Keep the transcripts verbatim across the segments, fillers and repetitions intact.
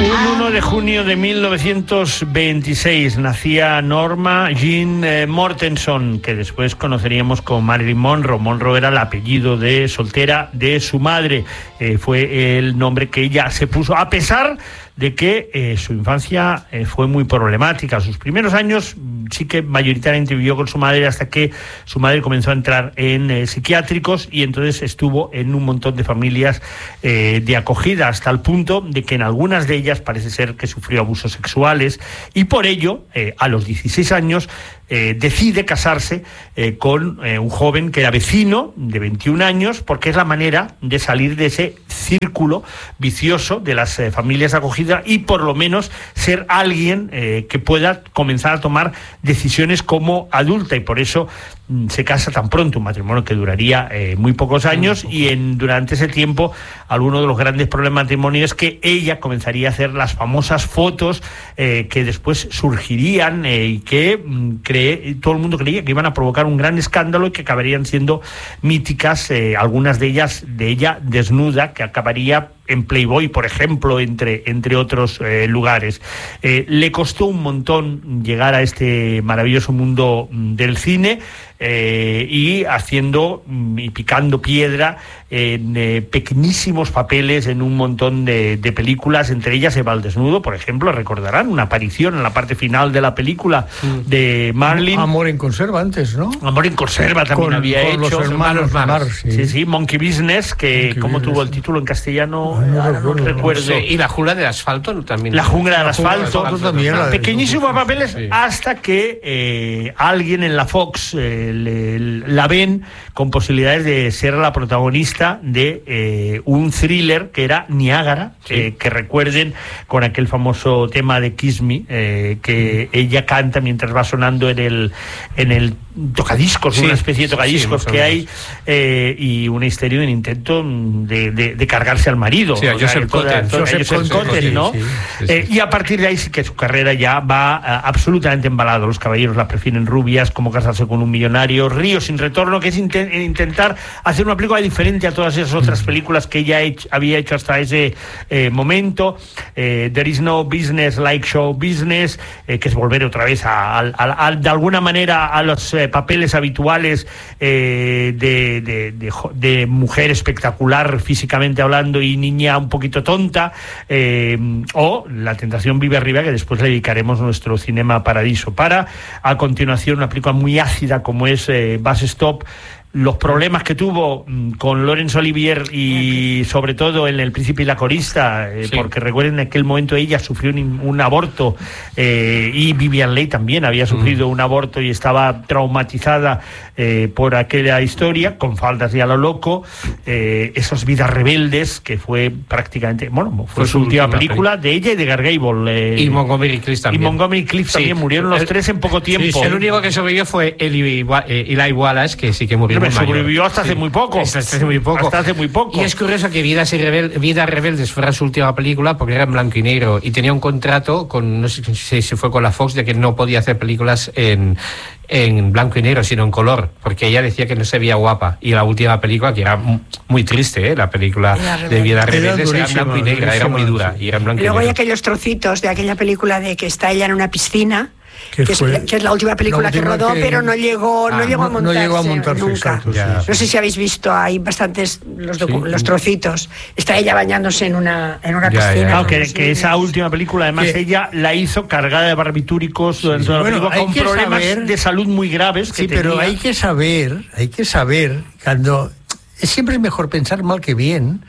Un uno de junio de mil novecientos veintiséis nacía Norma Jean eh, Mortenson, que después conoceríamos como Marilyn Monroe. Monroe era el apellido de soltera de su madre. Eh, fue el nombre que ella se puso, a pesar de que eh, su infancia eh, fue muy problemática. Sus primeros años sí que mayoritariamente vivió con su madre, hasta que su madre comenzó a entrar en eh, psiquiátricos, y entonces estuvo en un montón de familias eh, de acogida, hasta el punto de que en algunas de ellas parece ser que sufrió abusos sexuales, y por ello, eh, a los dieciséis años, eh, decide casarse eh, con eh, un joven que era vecino, de veintiún años, porque es la manera de salir de ese círculo vicioso de las eh, familias acogidas, y por lo menos ser alguien eh, que pueda comenzar a tomar decisiones como adulta, y por eso mm, se casa tan pronto, un matrimonio que duraría eh, muy pocos años, y en durante ese tiempo alguno de los grandes problemas del matrimonio es que ella comenzaría a hacer las famosas fotos eh, que después surgirían eh, y que mm, cree, todo el mundo creía que iban a provocar un gran escándalo y que acabarían siendo míticas, eh, algunas de ellas de ella desnuda, que acabaría en Playboy, por ejemplo, entre, entre otros eh, lugares. Eh, le costó un montón llegar a este maravilloso mundo del cine, eh, y haciendo y picando piedra en eh, pequeñísimos papeles en un montón de, de películas, entre ellas Eva al desnudo, por ejemplo. Recordarán una aparición en la parte final de la película mm. de Marlin. Amor en conserva antes, ¿no? Amor en conserva también con, había con hecho. Los hermanos Mar, sí. sí, sí, Monkey Business, que Monkey como Business. tuvo el título en castellano, no, no, ahora no recuerdo, recuerdo. Sí, y La jungla del asfalto también. La jungla del La jungla asfalto, del asfalto también, la de- pequeñísimos papeles, sí. hasta que eh, alguien en la Fox eh, le- la ven con posibilidades de ser la protagonista de eh, un thriller que era Niágara, Sí. eh, que recuerden, con aquel famoso tema de Kiss Me, eh, que ella canta mientras va sonando en el en el tocadiscos, Sí, una especie de tocadiscos sí, más o que menos. hay, eh, y una histeria, un intento de, de, de cargarse al marido. Sí, a O sea, Joseph que toda- Cotten. toda- Joseph Joseph Cotten, Cotten, sí, ¿no? sí. Sí, sí. Eh, y a partir de ahí sí que su carrera ya va uh, absolutamente embalada. Los caballeros la prefieren rubias, Cómo casarse con un millonario, Río sin retorno, que es inten- intentar hacer una película diferente a todas esas otras películas que ella hecho, había hecho hasta ese eh, momento. Eh, There is no business like show business, eh, que es volver otra vez a, a, a, a, de alguna manera a los eh, papeles habituales eh, de, de, de, de mujer espectacular físicamente hablando y niña un poquito tonta, eh, o La tentación vive arriba, que después le dedicaremos nuestro Cinema Paradiso. Para, a continuación, una película muy ácida como es eh, Bus Stop. Los problemas que tuvo mm, con Laurence Olivier y sobre todo en El Príncipe y la Corista, eh, Sí. porque recuerden, en aquel momento ella sufrió un, un aborto, eh, y Vivian Leigh también había sufrido mm. un aborto y estaba traumatizada eh, por aquella historia, con faldas y a lo loco. Eh, Esas vidas rebeldes, que fue prácticamente, bueno, fue, Fue su, su última última película, de ella y de Edgar Gable. Eh, Y Montgomery Clift y también. Montgomery Clift Sí. también murieron los El- tres en poco tiempo. Sí, el único que sobrevivió fue Eli, Wa- eh, Eli Wallace, que sí que murió Hombre, muy mayor. sobrevivió hasta hace muy poco. Hasta hace muy poco. Hasta hace muy poco. Y es curioso que Vidas, y Rebel- Vidas Rebeldes fuera su última película, porque era en blanco y negro y tenía un contrato con, no sé si se fue con la Fox, de que no podía hacer películas en, en blanco y negro, sino en color, porque ella decía que no se veía guapa. Y la última película, que era mu- muy triste, ¿eh? La película de Vidas Era Rebeldes, era en durísima, blanco y negra, era muy durísima, dura, sí. y era en blanco Y y luego hay negro. aquellos trocitos de aquella película de que está ella en una piscina, Que que, es, fue- que es la última película la última que rodó, que- pero no llegó, no Ah, llegó a no- no montarse, llegó a montarse, nunca. exacto, Ya. sí, No sé si habéis visto, hay bastantes los, docu- Sí. los trocitos. Está ella bañándose en una, en una Ya, ya. piscina. Claro, con que, los que esa niños. última película, además, Que- ella la hizo cargada de barbitúricos durante toda la Bueno, película, hay con que problemas saber- de salud muy graves que Sí, pero tenía. hay que saber, hay que saber, cuando es siempre es mejor pensar mal que bien,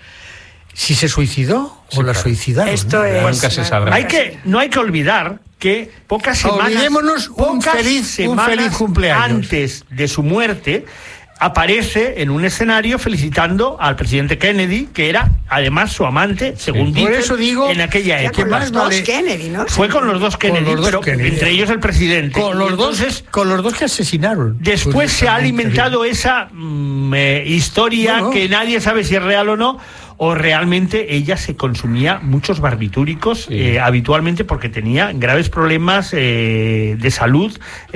si se suicidó Sí, o la claro. suicidaron. Esto ¿no? es. Nunca se sabrá. Hay que, no hay que olvidar que pocas semanas, Olvidémonos un pocas feliz- un semanas feliz cumpleaños. antes de su muerte, aparece en un escenario felicitando al presidente Kennedy, que era además su amante, según Por dicen, eso digo en aquella Ya época. con más los dos vale- Kennedy, ¿no? Fue con los dos Kennedy, los dos pero Kennedy. entre ellos el presidente. Con Y los, entonces, dos, con los dos que asesinaron. después se ha Curiosamente, alimentado esa mm, eh, historia Bueno. que nadie sabe si es real o no, o realmente ella se consumía muchos barbitúricos sí. eh, habitualmente porque tenía graves problemas eh, de salud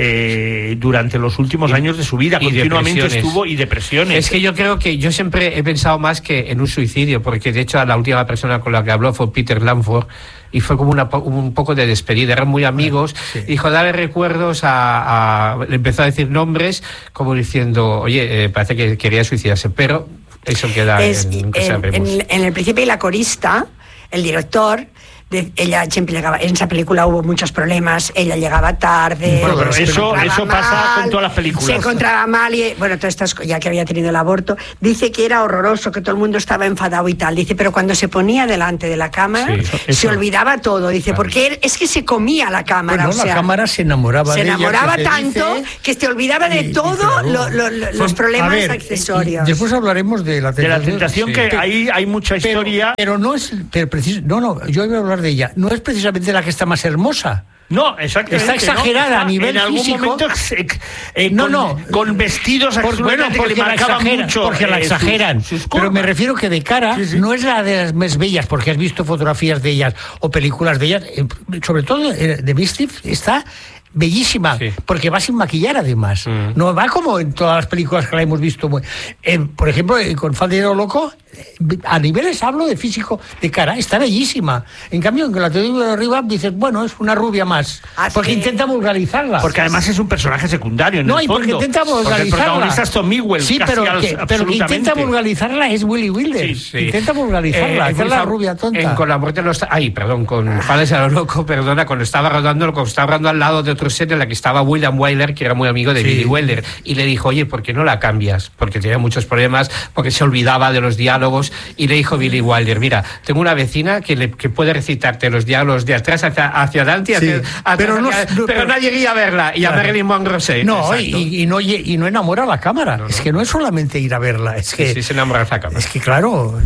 eh, durante los últimos y, años de su vida. Continuamente estuvo y depresiones. Es que yo creo que yo siempre he pensado más que en un suicidio, porque de hecho la última persona con la que habló fue Peter Lamford y fue como una, un poco de despedida, eran muy amigos, sí. dijo, dale recuerdos a, a... empezó a decir nombres como diciendo, oye, eh, parece que quería suicidarse, pero eso queda es, en, nunca en, sabemos. En, en El Príncipe y la corista, el director... De, ella siempre llegaba, en esa película hubo muchos problemas, ella llegaba tarde, bueno, pero eso, eso pasa mal, con todas las películas. Se encontraba mal y, bueno, todas estas, ya que había tenido el aborto, dice que era horroroso, que todo el mundo estaba enfadado y tal, dice, pero cuando se ponía delante de la cámara, sí, eso, eso. se olvidaba todo, dice, claro. porque es que se comía la cámara, bueno, o sea, la cámara se enamoraba se de enamoraba ella, que tanto se dice, que se olvidaba de y, todo y claro, lo, lo, lo, los problemas ver, accesorios. Después hablaremos de la tentación, de la tentación sí. que pero, ahí hay mucha historia. Pero, pero no es, pero precis, no, no, yo iba a hablar de ella, no es precisamente la que está más hermosa. No, exactamente. Está exagerada, no, está a nivel en algún físico. Momento, eh, no, con, no. Con vestidos por, bueno, porque que le marcaban la exageran, mucho. Porque la eh, exageran. Sus, sus pero me refiero que de cara sí, sí. no es la de las más bellas, porque has visto fotografías de ellas o películas de ellas. Eh, sobre todo eh, de Mischief está bellísima, sí. porque va sin maquillar además. Mm. No va como en todas las películas que la hemos visto. Muy... Eh, por ejemplo, eh, con Faldero Loco, eh, a niveles hablo de físico, de cara, está bellísima. En cambio, en la teoría de arriba dices, bueno, es una rubia más. Así porque que... intenta vulgarizarla. Porque además es un personaje secundario en no, el fondo. No, y porque intenta vulgarizarla. Porque el protagonista es Tom Miguel. Sí, pero que, pero que intenta vulgarizarla es Willy Wilder. Sí, sí. Intenta vulgarizarla, eh, es la rubia tonta. En, con la muerte de los... Ay, perdón, con Fales a lo loco, perdona, cuando estaba rodando, cuando estaba rodando al lado de otro set en la que estaba William Wyler, que era muy amigo de sí. Billy Wilder, y le dijo, oye, ¿por qué no la cambias? Porque tenía muchos problemas, porque se olvidaba de los diálogos, y le dijo Billy Wilder, mira, tengo una vecina que, le, que puede recitarte los diálogos de atrás hacia, hacia adelante, hacia, sí. hacia, pero, no, hacia, no, pero, pero nadie iría a verla, y claro. a Marilyn Monroe sí, no, y, y, no, y no enamora a la cámara, no, no. es que no es solamente ir a verla, es que... Sí, sí se enamora a la cámara. Es que claro...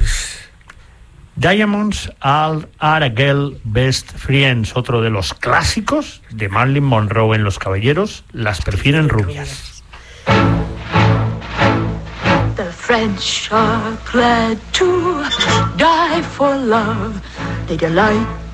Diamonds Are a Girl Best Friends, otro de los clásicos de Marilyn Monroe en Los Caballeros, las prefieren rubias. The French are glad to die for love. They delight